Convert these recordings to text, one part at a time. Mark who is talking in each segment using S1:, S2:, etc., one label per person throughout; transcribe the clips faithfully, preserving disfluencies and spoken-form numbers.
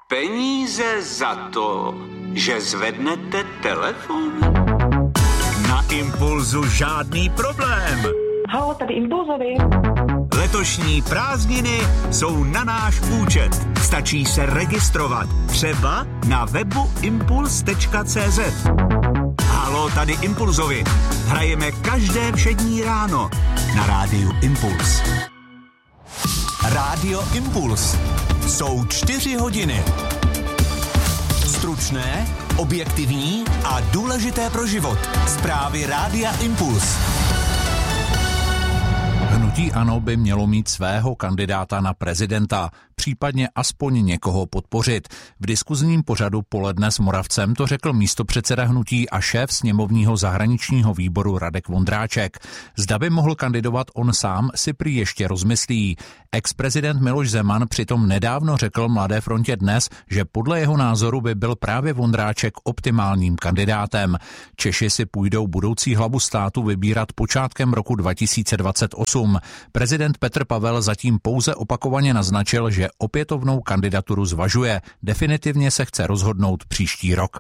S1: Peníze za to, že zvednete telefon?
S2: Na Impulzu žádný problém.
S3: Halo, tady Impulzovi.
S2: Letošní prázdniny jsou na náš účet. Stačí se registrovat. Třeba na webu impuls tečka cé zet. Halo, tady Impulzovi. Hrajeme každé všední ráno na rádiu Impuls. Rádio Impuls. Jsou čtyři hodiny. Stručné, objektivní a důležité pro život. Zprávy Rádia Impuls. Hnutí ANO by mělo mít svého kandidáta na prezidenta, případně aspoň někoho podpořit. V diskuzním pořadu Poledne s Moravcem to řekl místopředseda hnutí a šéf sněmovního zahraničního výboru Radek Vondráček. Zda by mohl kandidovat on sám, si prý ještě rozmyslí. Ex-prezident Miloš Zeman přitom nedávno řekl Mladé frontě Dnes, že podle jeho názoru by byl právě Vondráček optimálním kandidátem. Češi si půjdou budoucí hlavu státu vybírat počátkem roku dva tisíce dvacet osm. Prezident Petr Pavel zatím pouze opakovaně naznačil, že opětovnou kandidaturu zvažuje. Definitivně se chce rozhodnout příští rok.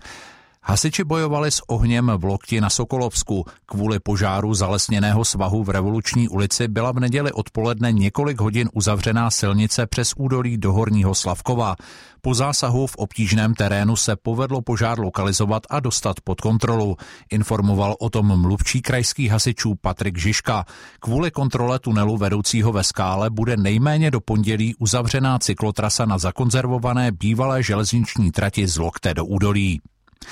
S2: Hasiči bojovali s ohněm v Lokti na Sokolovsku. Kvůli požáru zalesněného svahu v Revoluční ulici byla v neděli odpoledne několik hodin uzavřená silnice přes údolí do Horního Slavkova. Po zásahu v obtížném terénu se povedlo požár lokalizovat a dostat pod kontrolu. Informoval o tom mluvčí krajských hasičů Patrik Žižka. Kvůli kontrole tunelu vedoucího ve skále bude nejméně do pondělí uzavřená cyklotrasa na zakonzervované bývalé železniční trati z Lokte do údolí.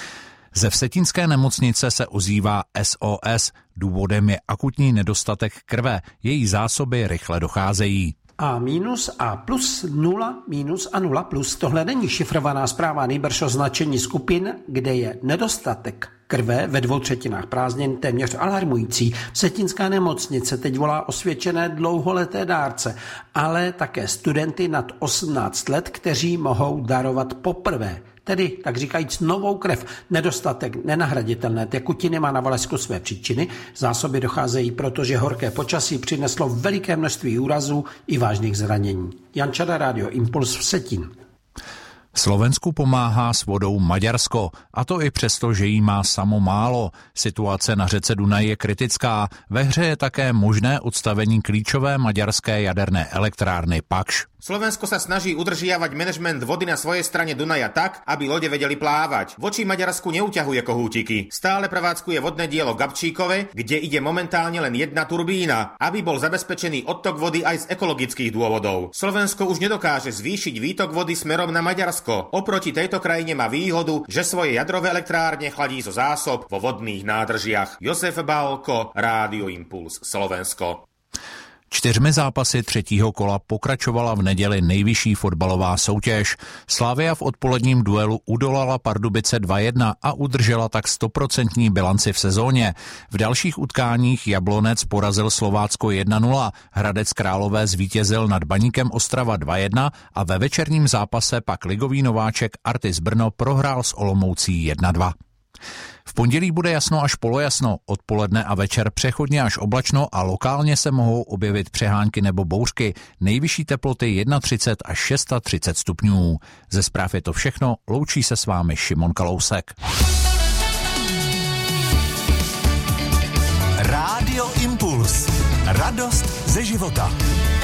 S2: Ze vsetínské nemocnice se ozývá S O S. Důvodem je akutní nedostatek krve. Její zásoby rychle docházejí.
S4: A minus a plus nula minus a nula plus. Tohle není šifrovaná zpráva, nýbrž označení skupin, kde je nedostatek krve ve dvou třetinách prázdnin téměř alarmující. Vsetínská nemocnice teď volá osvědčené dlouholeté dárce, ale také studenty nad osmnáct let, kteří mohou darovat poprvé. Tedy, tak říkajíc, novou krev. Nedostatek nenahraditelné tekutiny má na Valesku své příčiny. Zásoby docházejí, protože horké počasí přineslo veliké množství úrazů i vážných zranění. Jan Čada, Radio Impuls, Vsetín.
S2: Slovensku pomáhá s vodou Maďarsko, a to i přesto, že jí má samo málo. Situace na řece Dunaj je kritická. Ve hře je také možné odstavení klíčové maďarské jaderné elektrárny Pakš.
S5: Slovensko sa snaží udržiavať manažment vody na svojej strane Dunaja tak, aby lode vedeli plávať. Voči Maďarsku neúťahuje kohútiky. Stále prevádzkuje vodné dielo v Gabčíkove, kde ide momentálne len jedna turbína, aby bol zabezpečený odtok vody aj z ekologických dôvodov. Slovensko už nedokáže zvýšiť výtok vody smerom na Maďarsko. Oproti tejto krajine má výhodu, že svoje jadrové elektrárne chladí zo zásob vo vodných nádržiach. Josef Bálko, Rádio Impuls, Slovensko.
S2: Čtyřmi zápasy třetího kola pokračovala v neděli nejvyšší fotbalová soutěž. Slavia v odpoledním duelu udolala Pardubice dva jedna a udržela tak stoprocentní bilanci v sezóně. V dalších utkáních Jablonec porazil Slovácko jedna nula, Hradec Králové zvítězil nad Baníkem Ostrava dva jedna a ve večerním zápase pak ligový nováček Artis Brno prohrál s Olomoucí jedna dva. V pondělí bude jasno až polojasno, odpoledne a večer přechodně až oblačno a lokálně se mohou objevit přehánky nebo bouřky. Nejvyšší teploty třicet jedna až třicet šest stupňů. Ze zpráv je to všechno, loučí se s vámi Šimon Kalousek. Rádio Impuls. Radost ze života.